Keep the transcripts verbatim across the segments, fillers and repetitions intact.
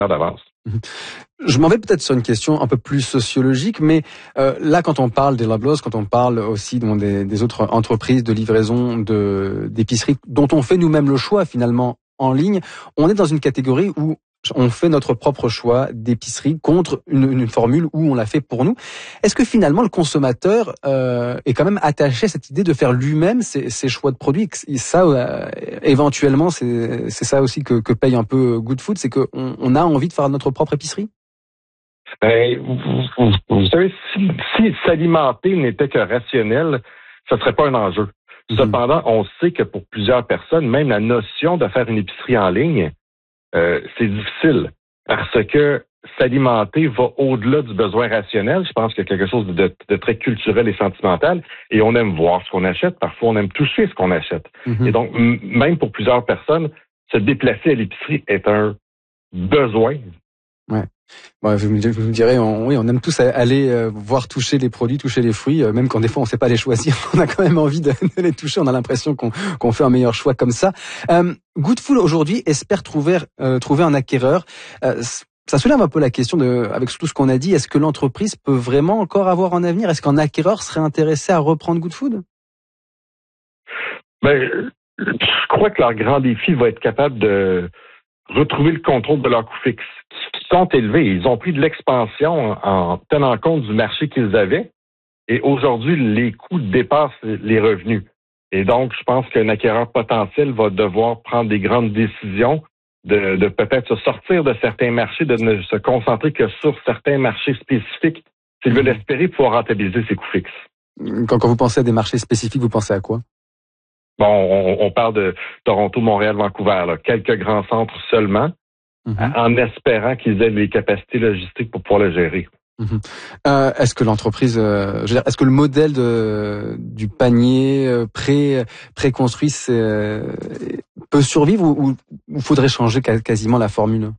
d'avance. Je m'en vais peut-être sur une question un peu plus sociologique, mais euh, là, quand on parle des Loblaws, quand on parle aussi bon, des, des autres entreprises de livraison de d'épicerie dont on fait nous-mêmes le choix finalement en ligne, on est dans une catégorie où on fait notre propre choix d'épicerie contre une, une formule où on l'a fait pour nous. Est-ce que finalement le consommateur euh, est quand même attaché à cette idée de faire lui-même ses, ses choix de produits? Et ça, euh, éventuellement, c'est, c'est ça aussi que, que paye un peu Good Food, c'est qu'on on a envie de faire notre propre épicerie? Ben, vous, vous, vous savez, si, si s'alimenter n'était que rationnel, ce serait pas un enjeu. Mm-hmm. Cependant, on sait que pour plusieurs personnes, même la notion de faire une épicerie en ligne, euh, c'est difficile parce que s'alimenter va au-delà du besoin rationnel. Je pense qu'il y a quelque chose de, de très culturel et sentimental et on aime voir ce qu'on achète. Parfois, on aime toucher ce qu'on achète. Mm-hmm. Et donc, m- même pour plusieurs personnes, se déplacer à l'épicerie est un besoin. Ouais. Bon, vous, me, vous me direz, on, oui, on aime tous aller euh, voir toucher les produits, toucher les fruits, euh, même quand des fois on ne sait pas les choisir, on a quand même envie de, de les toucher. On a l'impression qu'on, qu'on fait un meilleur choix comme ça. Euh, Good Food aujourd'hui espère trouver euh, trouver un acquéreur. Euh, ça soulève un peu la question de, avec tout ce qu'on a dit, est-ce que l'entreprise peut vraiment encore avoir un avenir? Est-ce qu'un acquéreur serait intéressé à reprendre Good Food? Ben, je crois que leur grand défi va être capable de retrouver le contrôle de leurs coûts fixes, qui sont élevés. Ils ont pris de l'expansion en tenant compte du marché qu'ils avaient. Et aujourd'hui, les coûts dépassent les revenus. Et donc, je pense qu'un acquéreur potentiel va devoir prendre des grandes décisions, de, de peut-être se sortir de certains marchés, de ne se concentrer que sur certains marchés spécifiques, s'ils veulent espérer pouvoir rentabiliser ses coûts fixes. Quand, quand vous pensez à des marchés spécifiques, vous pensez à quoi? Bon, on, on parle de Toronto, Montréal, Vancouver, là, quelques grands centres seulement, mm-hmm. en espérant qu'ils aient les capacités logistiques pour pouvoir le gérer. Mm-hmm. Euh, est-ce que l'entreprise, euh, je veux dire, est-ce que le modèle de, du panier euh, pré préconstruit c'est, euh, peut survivre ou il faudrait changer quasiment la formule?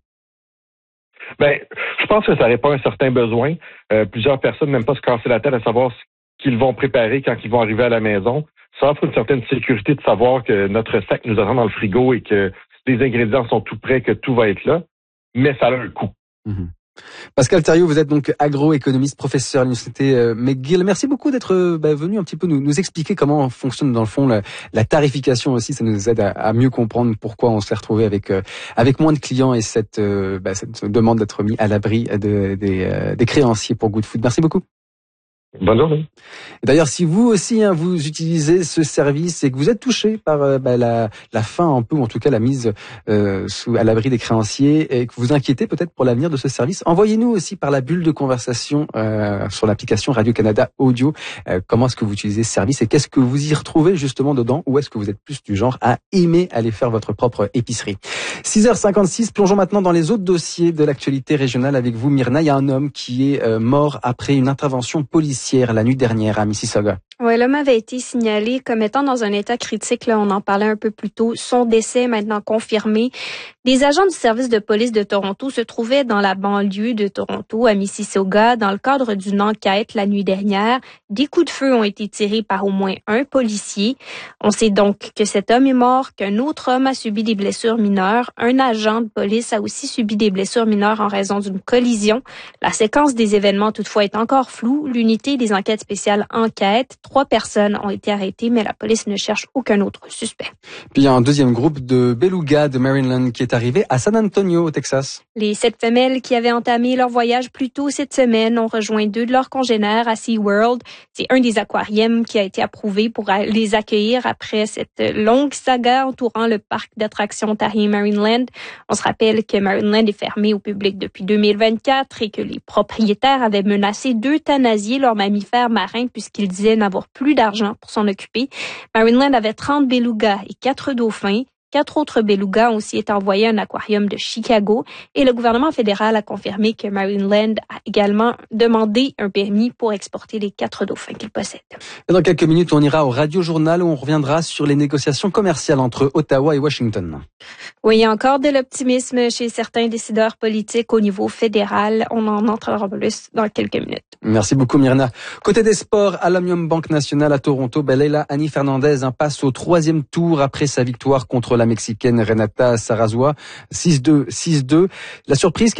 Ben, je pense que ça répond à un certain besoin. Euh, plusieurs personnes n'aiment pas se casser la tête à savoir ce qu'ils vont préparer quand ils vont arriver à la maison. Ça offre une certaine sécurité de savoir que notre sac nous attend dans le frigo et que les ingrédients sont tout prêts, que tout va être là, mais ça a un coût. Mmh. Pascal Thériault, vous êtes donc agroéconomiste, professeur à l'université euh, McGill. Merci beaucoup d'être bah, venu un petit peu nous, nous expliquer comment fonctionne dans le fond la, la tarification aussi. Ça nous aide à, à mieux comprendre pourquoi on s'est retrouvé avec euh, avec moins de clients et cette, euh, bah, cette demande d'être mis à l'abri de, des, euh, des créanciers pour Good Food. Merci beaucoup. Bonne journée. D'ailleurs, si vous aussi hein, vous utilisez ce service et que vous êtes touché par euh, bah, la, la fin un peu, ou en tout cas la mise euh, sous, à l'abri des créanciers, et que vous inquiétez peut-être pour l'avenir de ce service, envoyez-nous aussi par la bulle de conversation euh, sur l'application Radio-Canada Audio. Euh, comment est-ce que vous utilisez ce service et qu'est-ce que vous y retrouvez justement dedans, ou est-ce que vous êtes plus du genre à aimer aller faire votre propre épicerie? six heures cinquante-six, plongeons maintenant dans les autres dossiers de l'actualité régionale avec vous, Myrna. Il y a un homme qui est euh, mort après une intervention policière la nuit dernière à Mississauga. Oui, l'homme avait été signalé comme étant dans un état critique. Là, on en parlait un peu plus tôt. Son décès est maintenant confirmé. Des agents du service de police de Toronto se trouvaient dans la banlieue de Toronto, à Mississauga, dans le cadre d'une enquête la nuit dernière. Des coups de feu ont été tirés par au moins un policier. On sait donc que cet homme est mort, qu'un autre homme a subi des blessures mineures. Un agent de police a aussi subi des blessures mineures en raison d'une collision. La séquence des événements, toutefois, est encore floue. L'unité des enquêtes spéciales enquête. Trois personnes ont été arrêtées, mais la police ne cherche aucun autre suspect. Puis il y a un deuxième groupe de belugas de Maryland qui est arrivé à San Antonio, au Texas. Les sept femelles qui avaient entamé leur voyage plus tôt cette semaine ont rejoint deux de leurs congénères à SeaWorld. C'est un des aquariums qui a été approuvé pour les accueillir après cette longue saga entourant le parc d'attractions Tahiti Marineland. On se rappelle que Marineland est fermé au public depuis deux mille vingt-quatre et que les propriétaires avaient menacé d'euthanasier leurs mammifères marins puisqu'ils disaient n'avoir plus d'argent pour s'en occuper. Marineland avait trente belugas et quatre dauphins. Quatre autres belugas ont aussi été envoyés à un aquarium de Chicago et le gouvernement fédéral a confirmé que Marineland a également demandé un permis pour exporter les quatre dauphins qu'il possède. Et dans quelques minutes, on ira au Radio-Journal où on reviendra sur les négociations commerciales entre Ottawa et Washington. Oui, il y a encore de l'optimisme chez certains décideurs politiques au niveau fédéral. On en entrera plus dans quelques minutes. Merci beaucoup, Myrna. Côté des sports, à l'Omnium Bank National à Toronto, ben Leila Annie Fernandez hein, passe au troisième tour après sa victoire contre la Mexicaine Renata Sarrazua. six deux, six deux. La surprise